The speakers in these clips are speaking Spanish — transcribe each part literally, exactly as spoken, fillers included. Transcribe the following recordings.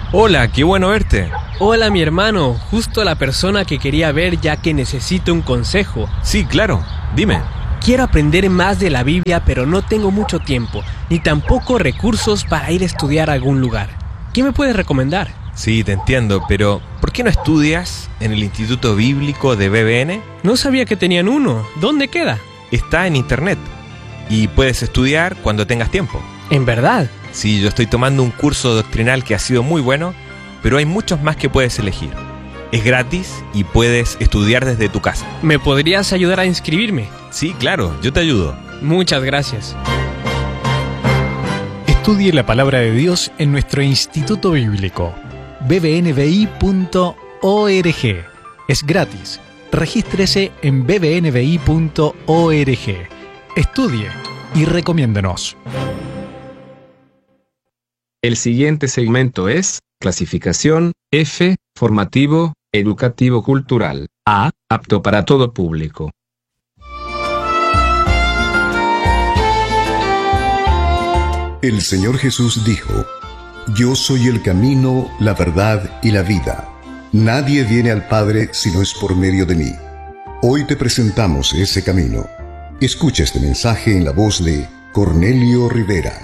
Hola, qué bueno verte. Hola, mi hermano, justo la persona que quería ver ya que necesito un consejo. Sí, claro, dime. Quiero aprender más de la Biblia, pero no tengo mucho tiempo, ni tampoco recursos para ir a estudiar a algún lugar. ¿Qué me puedes recomendar? Sí, te entiendo, pero ¿por qué no estudias en el Instituto Bíblico de B B N? No sabía que tenían uno. ¿Dónde queda? Está en internet y puedes estudiar cuando tengas tiempo. ¿En verdad? Sí, yo estoy tomando un curso doctrinal que ha sido muy bueno, pero hay muchos más que puedes elegir. Es gratis y puedes estudiar desde tu casa. ¿Me podrías ayudar a inscribirme? Sí, claro, yo te ayudo. Muchas gracias. Estudie la palabra de Dios en nuestro Instituto Bíblico, b b n b i punto org. Es gratis. Regístrese en b b n b i punto org. Estudie y recomiéndenos. El siguiente segmento es clasificación F, formativo, educativo cultural. A, apto para todo público. El Señor Jesús dijo: Yo soy el camino, la verdad y la vida. Nadie viene al Padre si no es por medio de mí. Hoy te presentamos ese camino. Escucha este mensaje en la voz de Cornelio Rivera.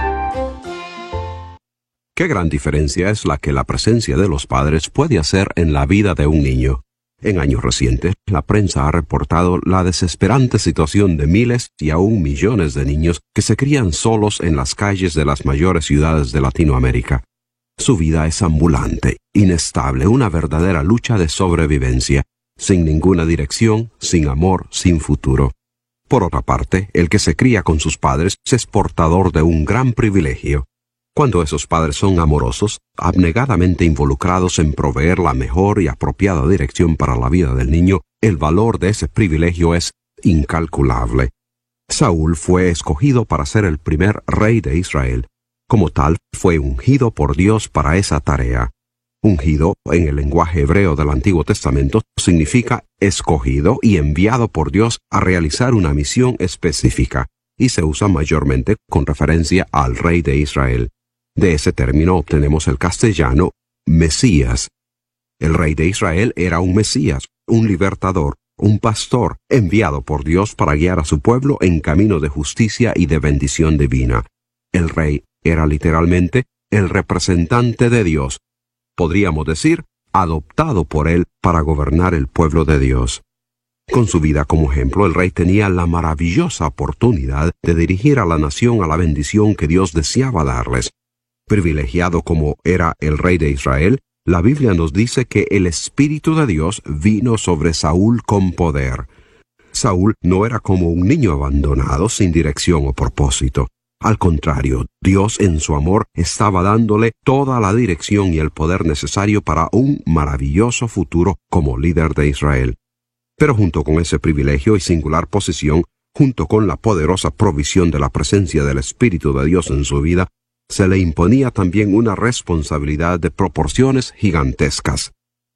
Qué gran diferencia es la que la presencia de los padres puede hacer en la vida de un niño. En años recientes, la prensa ha reportado la desesperante situación de miles y aún millones de niños que se crían solos en las calles de las mayores ciudades de Latinoamérica. Su vida es ambulante, inestable, una verdadera lucha de sobrevivencia, sin ninguna dirección, sin amor, sin futuro. Por otra parte, el que se cría con sus padres es portador de un gran privilegio. Cuando esos padres son amorosos, abnegadamente involucrados en proveer la mejor y apropiada dirección para la vida del niño, el valor de ese privilegio es incalculable. Saúl fue escogido para ser el primer rey de Israel. Como tal, fue ungido por Dios para esa tarea. Ungido, en el lenguaje hebreo del Antiguo Testamento, significa escogido y enviado por Dios a realizar una misión específica, y se usa mayormente con referencia al rey de Israel. De ese término obtenemos el castellano Mesías. El rey de Israel era un Mesías, un libertador, un pastor, enviado por Dios para guiar a su pueblo en camino de justicia y de bendición divina. El rey era literalmente el representante de Dios, podríamos decir, adoptado por él para gobernar el pueblo de Dios. Con su vida como ejemplo, el rey tenía la maravillosa oportunidad de dirigir a la nación a la bendición que Dios deseaba darles. Privilegiado como era el rey de Israel, la Biblia nos dice que el Espíritu de Dios vino sobre Saúl con poder. Saúl no era como un niño abandonado sin dirección o propósito. Al contrario, Dios en su amor estaba dándole toda la dirección y el poder necesario para un maravilloso futuro como líder de Israel. Pero junto con ese privilegio y singular posición, junto con la poderosa provisión de la presencia del Espíritu de Dios en su vida, se le imponía también una responsabilidad de proporciones gigantescas.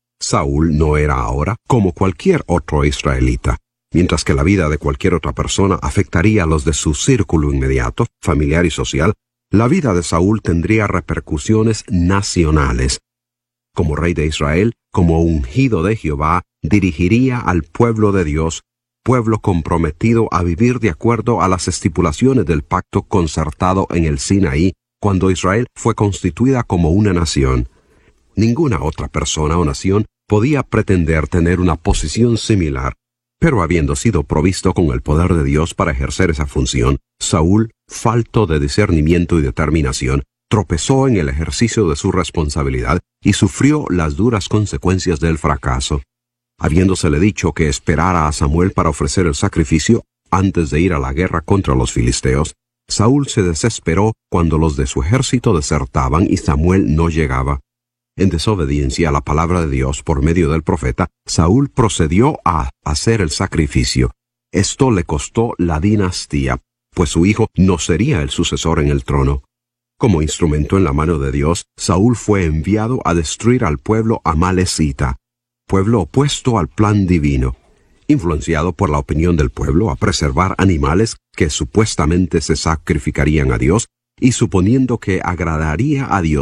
Saúl no era ahora como cualquier otro israelita. Mientras que la vida de cualquier otra persona afectaría a los de su círculo inmediato, familiar y social, la vida de Saúl tendría repercusiones nacionales. Como rey de Israel, como ungido de Jehová, dirigiría al pueblo de Dios, pueblo comprometido a vivir de acuerdo a las estipulaciones del pacto concertado en el Sinaí, cuando Israel fue constituida como una nación. Ninguna otra persona o nación podía pretender tener una posición similar, pero habiendo sido provisto con el poder de Dios para ejercer esa función, Saúl, falto de discernimiento y determinación, tropezó en el ejercicio de su responsabilidad y sufrió las duras consecuencias del fracaso. Habiéndosele dicho que esperara a Samuel para ofrecer el sacrificio antes de ir a la guerra contra los filisteos, Saúl se desesperó cuando los de su ejército desertaban y Samuel no llegaba. En desobediencia a la palabra de Dios por medio del profeta, Saúl procedió a hacer el sacrificio. Esto le costó la dinastía, pues su hijo no sería el sucesor en el trono. Como instrumento en la mano de Dios, Saúl fue enviado a destruir al pueblo amalecita, pueblo opuesto al plan divino. Influenciado por la opinión del pueblo a preservar animales que supuestamente se sacrificarían a Dios, y suponiendo que agradaría a Dios,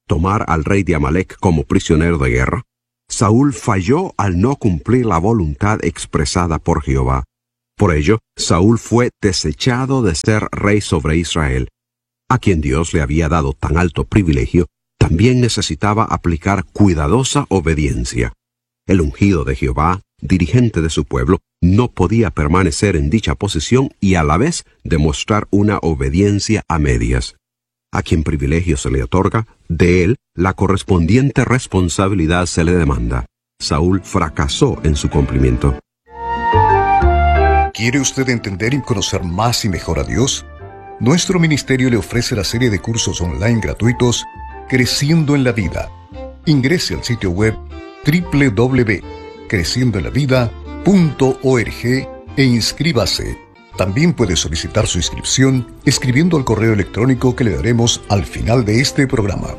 tomar al rey de Amalek como prisionero de guerra, Saúl falló al no cumplir la voluntad expresada por Jehová. Por ello, Saúl fue desechado de ser rey sobre Israel. A quien Dios le había dado tan alto privilegio, también necesitaba aplicar cuidadosa obediencia. El ungido de Jehová, dirigente de su pueblo, no podía permanecer en dicha posición y a la vez demostrar una obediencia a medias. A quien privilegio se le otorga, de él la correspondiente responsabilidad se le demanda. Saúl fracasó en su cumplimiento. ¿Quiere usted entender y conocer más y mejor a Dios? Nuestro ministerio le ofrece la serie de cursos online gratuitos Creciendo en la Vida. Ingrese al sitio web doble u doble u doble u punto creciendo en la vida punto org e inscríbase. También puede solicitar su inscripción escribiendo al correo electrónico que le daremos al final de este programa.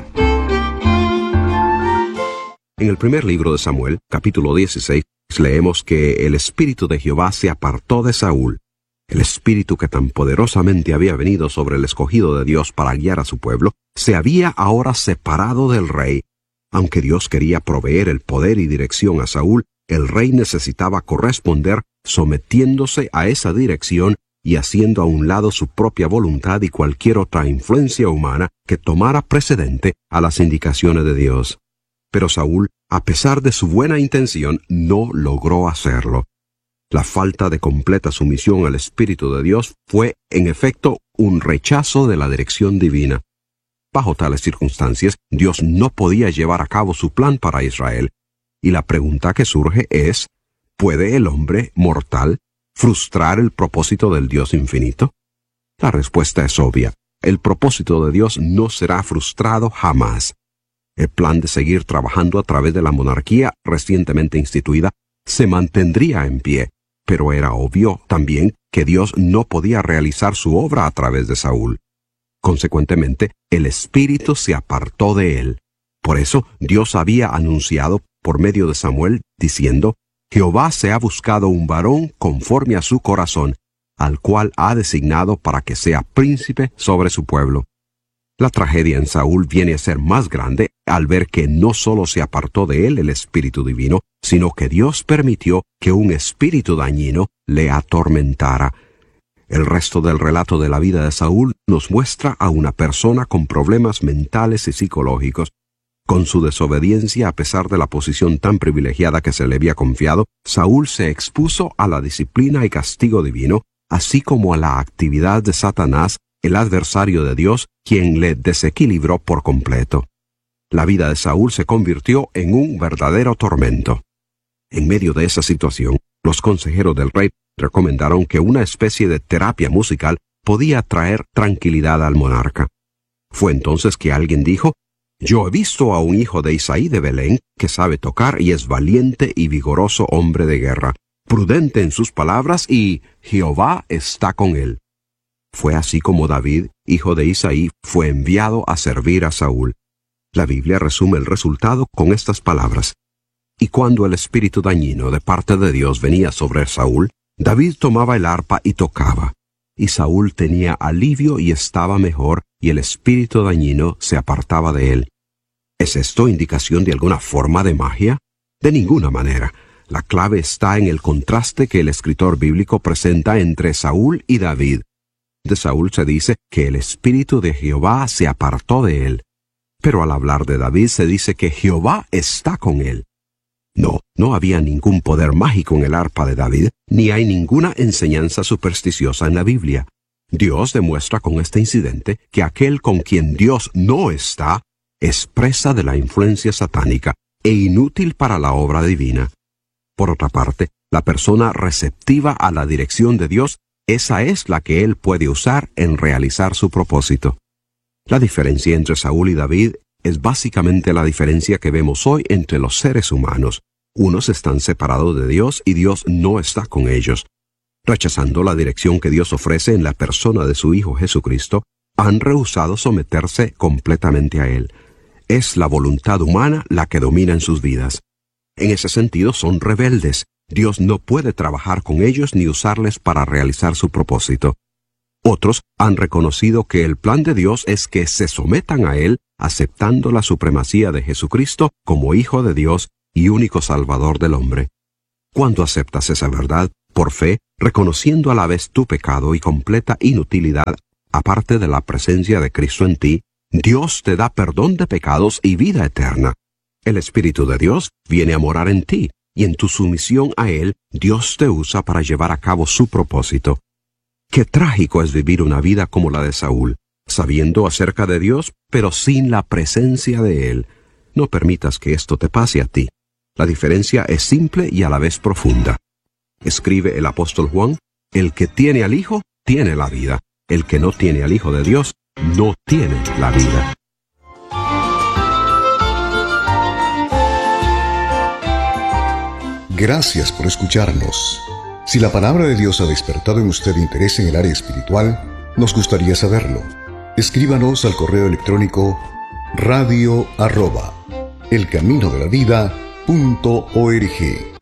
En el primer libro de Samuel, capítulo dieciséis, leemos que el espíritu de Jehová se apartó de Saúl. El espíritu que tan poderosamente había venido sobre el escogido de Dios para guiar a su pueblo, se había ahora separado del rey. Aunque Dios quería proveer el poder y dirección a Saúl, el rey necesitaba corresponder sometiéndose a esa dirección y haciendo a un lado su propia voluntad y cualquier otra influencia humana que tomara precedente a las indicaciones de Dios. Pero Saúl, a pesar de su buena intención, no logró hacerlo. La falta de completa sumisión al Espíritu de Dios fue, en efecto, un rechazo de la dirección divina. Bajo tales circunstancias, Dios no podía llevar a cabo su plan para Israel. Y la pregunta que surge es, ¿puede el hombre mortal frustrar el propósito del Dios infinito? La respuesta es obvia. El propósito de Dios no será frustrado jamás. El plan de seguir trabajando a través de la monarquía recientemente instituida se mantendría en pie, pero era obvio también que Dios no podía realizar su obra a través de Saúl. Consecuentemente, el Espíritu se apartó de él. Por eso, Dios había anunciado por medio de Samuel, diciendo, Jehová se ha buscado un varón conforme a su corazón, al cual ha designado para que sea príncipe sobre su pueblo. La tragedia en Saúl viene a ser más grande al ver que no solo se apartó de él el espíritu divino, sino que Dios permitió que un espíritu dañino le atormentara. El resto del relato de la vida de Saúl nos muestra a una persona con problemas mentales y psicológicos. Con su desobediencia, a pesar de la posición tan privilegiada que se le había confiado, Saúl se expuso a la disciplina y castigo divino, así como a la actividad de Satanás, el adversario de Dios, quien le desequilibró por completo. La vida de Saúl se convirtió en un verdadero tormento. En medio de esa situación, los consejeros del rey recomendaron que una especie de terapia musical podía traer tranquilidad al monarca. Fue entonces que alguien dijo, Yo he visto a un hijo de Isaí de Belén que sabe tocar y es valiente y vigoroso hombre de guerra, prudente en sus palabras y Jehová está con él. Fue así como David, hijo de Isaí, fue enviado a servir a Saúl. La Biblia resume el resultado con estas palabras. Y cuando el espíritu dañino de parte de Dios venía sobre Saúl, David tomaba el arpa y tocaba. Y Saúl tenía alivio y estaba mejor, y el espíritu dañino se apartaba de él. ¿Es esto indicación de alguna forma de magia? De ninguna manera. La clave está en el contraste que el escritor bíblico presenta entre Saúl y David. De Saúl se dice que el espíritu de Jehová se apartó de él. Pero al hablar de David se dice que Jehová está con él. No, no había ningún poder mágico en el arpa de David, ni hay ninguna enseñanza supersticiosa en la Biblia. Dios demuestra con este incidente que aquel con quien Dios no está es presa de la influencia satánica e inútil para la obra divina. Por otra parte, la persona receptiva a la dirección de Dios, esa es la que Él puede usar en realizar su propósito. La diferencia entre Saúl y David es básicamente la diferencia que vemos hoy entre los seres humanos. Unos están separados de Dios y Dios no está con ellos. Rechazando la dirección que Dios ofrece en la persona de su Hijo Jesucristo, han rehusado someterse completamente a Él. Es la voluntad humana la que domina en sus vidas. En ese sentido son rebeldes. Dios no puede trabajar con ellos ni usarles para realizar su propósito. Otros han reconocido que el plan de Dios es que se sometan a Él aceptando la supremacía de Jesucristo como Hijo de Dios y único Salvador del hombre. Cuando aceptas esa verdad, por fe, reconociendo a la vez tu pecado y completa inutilidad, aparte de la presencia de Cristo en ti, Dios te da perdón de pecados y vida eterna. El Espíritu de Dios viene a morar en ti, y en tu sumisión a Él, Dios te usa para llevar a cabo su propósito. Qué trágico es vivir una vida como la de Saúl, sabiendo acerca de Dios, pero sin la presencia de Él. No permitas que esto te pase a ti. La diferencia es simple y a la vez profunda. Escribe el apóstol Juan: el que tiene al Hijo, tiene la vida. El que no tiene al Hijo de Dios, no tiene la vida. Gracias por escucharnos. Si la palabra de Dios ha despertado en usted interés en el área espiritual, nos gustaría saberlo. Escríbanos al correo electrónico radio arroba elcaminodelavida punto org.